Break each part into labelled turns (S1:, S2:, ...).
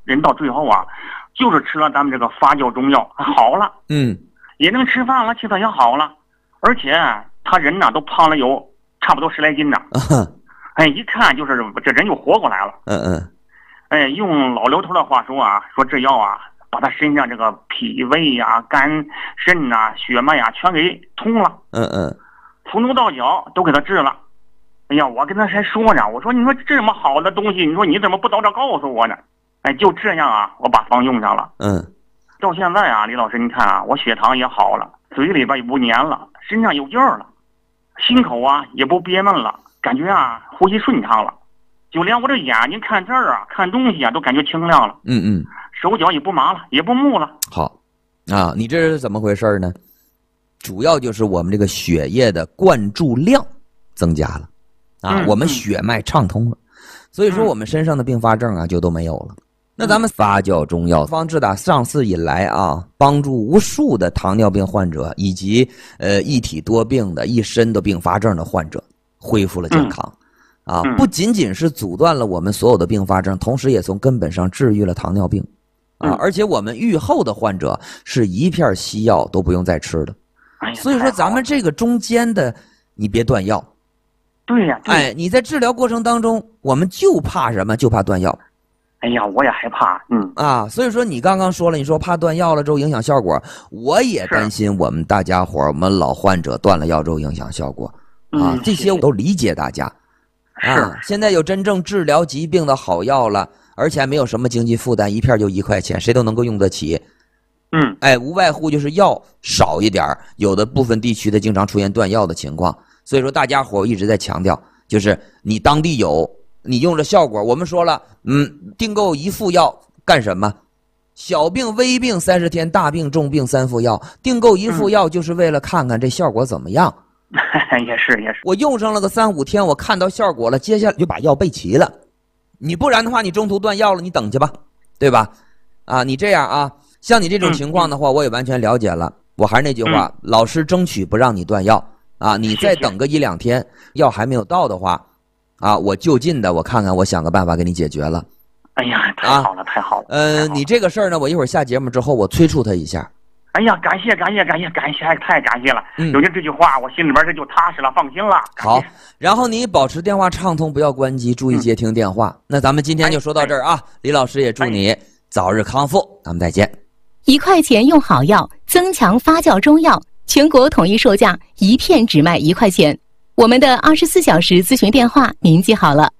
S1: 人到最后啊，就是吃了咱们这个发酵中药好了，也能吃饭了，气色也好了，而且他人呢都胖了有差不多10来斤呢。哎，一看就是这人就活过来了。哎，用老刘头的话说啊，说这药啊，把他身上这个脾胃呀、肝肾呐、血脉呀全给通了。从头到脚都给他治了。哎呀，我跟他还说呢，我说你说这么好的东西，你说你怎么不早点告诉我呢？哎，就这样啊，我把方用上了。到现在啊，李老师，你看啊，我血糖也好了，嘴里边也不黏了，身上有劲儿了，心口啊也不憋闷了，感觉啊呼吸顺畅了，就连我这眼睛看字儿啊、看东西啊都感觉清亮了。手脚也不麻了，也不木了。
S2: 好啊，你这是怎么回事呢？主要就是我们这个血液的灌注量增加了啊，我们血脉畅通了，所以说我们身上的并发症啊就都没有了。那咱们发酵中药方志打上市以来啊，帮助无数的糖尿病患者以及一体多病的一身的并发症的患者恢复了健康啊，不仅仅是阻断了我们所有的并发症，同时也从根本上治愈了糖尿病啊，而且我们愈后的患者是一片西药都不用再吃的。所以说咱们这个中间的你别断药。
S1: 对呀，
S2: 哎，你在治疗过程当中，我们就怕什么？就怕断药。
S1: 哎呀，我也害怕。
S2: 所以说你刚刚说了，你说怕断药了之后影响效果，我也担心我们大家伙，我们老患者断了药之后影响效果啊，这些我都理解大家啊。现在有真正治疗疾病的好药了，而且还没有什么经济负担，一片就1块钱，谁都能够用得起。哎，无外乎就是药少一点，有的部分地区的经常出现断药的情况，所以说大家伙一直在强调，就是你当地有，你用着效果，我们说了，订购1副药干什么？小病微病30天，大病重病3副药，订购1副药就是为了看看这效果怎么样。
S1: 也是，
S2: 我用上了个3、5天，我看到效果了，接下来就把药备齐了。你不然的话，你中途断药了，你等去吧，对吧？啊，你这样啊。像你这种情况的话，我也完全了解了。我还是那句话，老师争取不让你断药啊！你再等个1、2天，药还没有到的话，啊，我就近的我看看，我想个办法给你解决了。
S1: 哎呀，太好了，太好了。
S2: 你这个事儿呢，我一会儿下节目之后，我催促他一下。
S1: 哎呀，感谢，太感谢了！有了这句话，我心里边这就踏实了，放心了。
S2: 好，然后你保持电话畅通，不要关机，注意接听电话。那咱们今天就说到这儿啊！李老师也祝你早日康复，咱们再见。
S3: 1块钱用好药，增强发酵中药，全国统一售价，一片只卖1块钱。我们的24小时咨询电话您记好了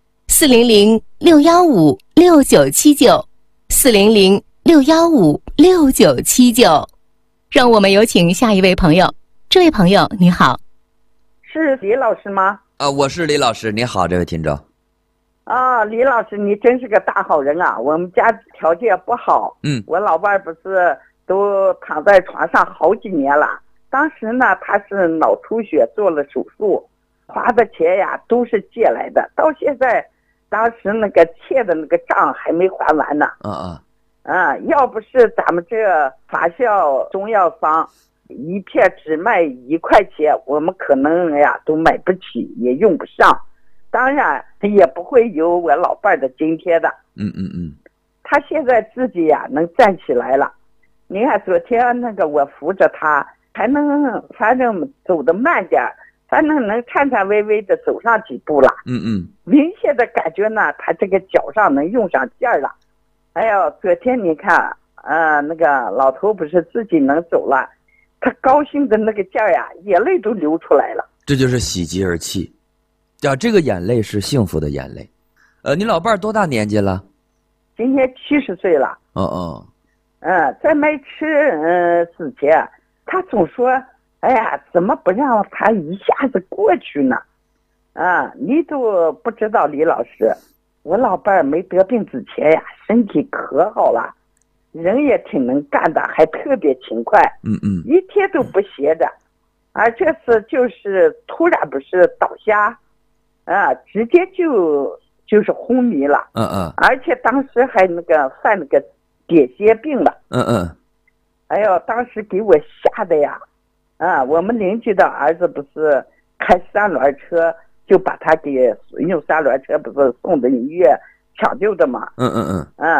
S3: ，400-615-6979，400-615-6979。让我们有请下一位朋友。这位朋友你好。
S4: 是李老师吗？
S2: 我是李老师，你好，这位听众。
S4: 李老师，你真是个大好人啊！我们家条件不好，我老伴不是都躺在床上好几年了。当时呢，他是脑出血做了手术，花的钱呀都是借来的，到现在，当时那个欠的那个账还没还完呢。要不是咱们这发酵中药方一片只卖1块钱，我们可能呀都买不起，也用不上。当然也不会有我老伴的今天的。他现在自己呀能站起来了。你看昨天那个我扶着他，还能反正走得慢点，反正能颤颤巍巍的走上几步了。明显的感觉呢，他这个脚上能用上劲儿了。哎呦，昨天你看，那个老头不是自己能走了，他高兴的那个劲儿呀，眼泪都流出来了。
S2: 这就是喜极而泣。这个眼泪是幸福的眼泪。你老伴儿多大年纪了？
S4: 今年70岁了。在买车之前，他总说：“哎呀，怎么不让他一下子过去呢？”你都不知道，李老师，我老伴儿没得病之前呀，身体可好了，人也挺能干的，还特别勤快。一天都不歇着。而这次就是突然不是倒下。直接就是昏迷了。而且当时还那个犯那个癫痫病了。哎呦，当时给我吓的呀！我们邻居的儿子不是开3轮车，就把他给用3轮车不是送到医院抢救的嘛。